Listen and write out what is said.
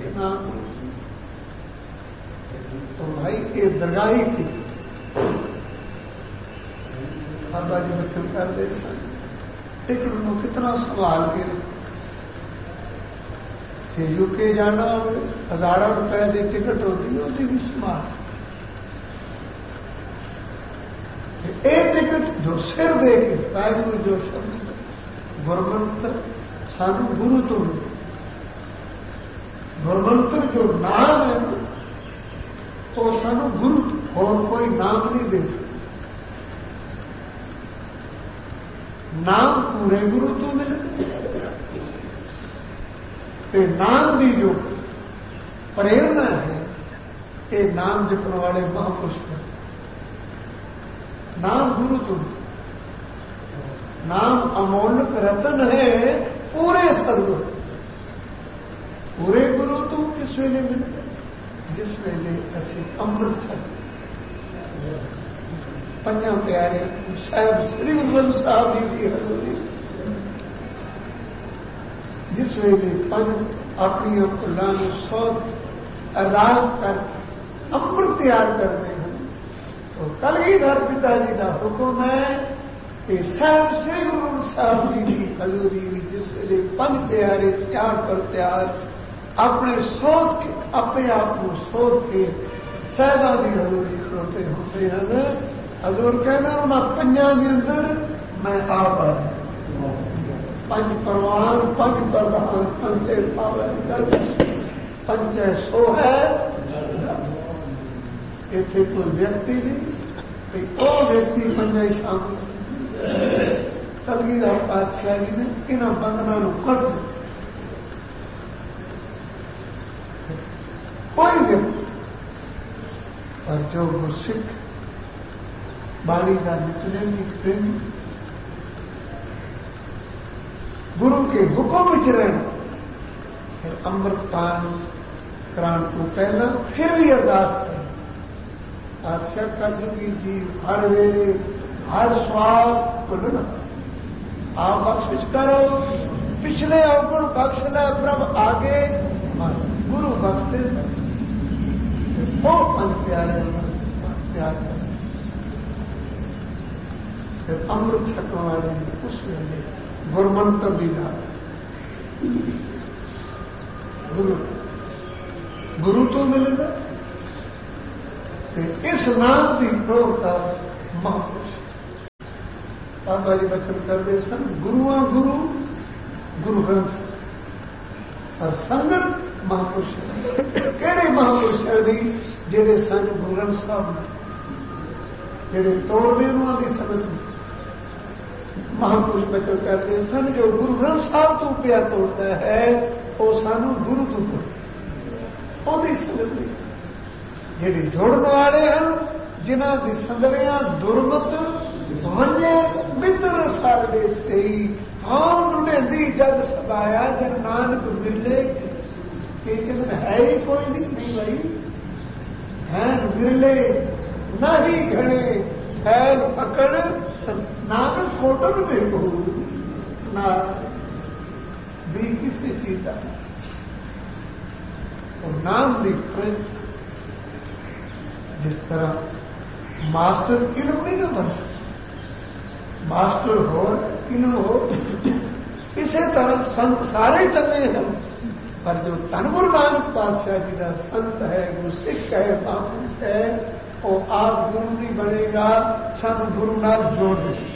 नाम तो भाई ये दरगाही थी। बाबा जी बचन करते सन टिकट को कितना संभाल के यूके जाना हो 1000 रुपए की टिकट होती है भी संभाल एक टिकट जो सिर दे के वाहिगुरु जो शब्द गुरमंत्र सानू गुरु तो गुरमंत्र जो नाम है तो सानू गुरु और कोई नाम नहीं दे सकता। नाम पूरे गुरु तो मिले ते नाम की जो प्रेरणा है ये नाम जपने वाले महापुरुष हैं। नाम गुरु तो नाम अमोलक रतन है पूरे सदगुरु पूरे गुरु तो किस वेले मिलते जिस वेले असी अमृत छक पंजा प्यारे साहब श्री गुरु ग्रंथ साहब जी की हजूरी जिस वेले पंज अपनी फुलों सौद अरदास कर अमृत तैयार करते हैं तो कलगीधर पिता जी का हुक्म है कि साहब श्री गुरु ग्रंथ साहब जी की हजूरी जिस वेले पंज प्यारे तैयार कर तैयार अपने सोच के अपने आप को सोच के साहबा की हजूरी खड़ोते होते हैं। हजूर कहना उन्होंने पंजा के अंदर मैं आप पंज परवान पंज प्रधान पंचे पावन पंचे सो है इतने कोई व्यक्ति नहीं वो व्यक्ति पंजा ही शामिल कलगीधर पातशाह जी ने इन्होंने बंधनों कट दिया। कोई व्यक्ति और जो गुरसिख बाणी का निचले प्रेमी गुरु के हुक्म विच रहना फिर अमृत पान कराने को पहला फिर भी अरदास करें आशा कर लगी जी हर वेले हर श्वास बोलना आप बख्शिश करो पिछले अवगुण बख्श ले प्रभ आगे गुरु बख्शते वो पंज प्यारे प्यार कर फिर अमृत छकने वाले उस वेले गुरमंत्र भी ना गुरु तो मिलेगा इस नाम की प्रयोगता महापुरुष बाबा जी बचन करते सन गुरुआ गुरु गुरु ग्रंथ और संगत महापुरुष केड़े महापुरुष दी जेड़े सन गुरु ग्रंथ साहब जेड़े तोड़ते उन्होंने की संगत महापुरुष बचन करते सन जो गुरु ग्रंथ साहब तो प्यार तोड़ता है वो सानू गुरु तो तोड़ संगत नहीं जेड़ी जोड़ने वाले हैं जिन्हों की संगड़ियां दुर्मत वन्य मित्र सारे सही हाँ ढूंढेंदी जग सबाया जन नानक विरले एक दिन है ही कोई नहीं भाई है विरले न ही घड़े फैल पकड़ नानक फोटन में हो ना भी किसी चीज का तो नाम लिख जिस तरह मास्टर इल्म नहीं ना बन सकता मास्टर हो इल्म हो इसी तरह संत सारे चले हैं पर जो धन गुरु नानक पातशाह जी का संत है गुरु सिख है महापुरुष है वो आप गुरु नहीं बनेगा सब गुरु नाल जोड़ दे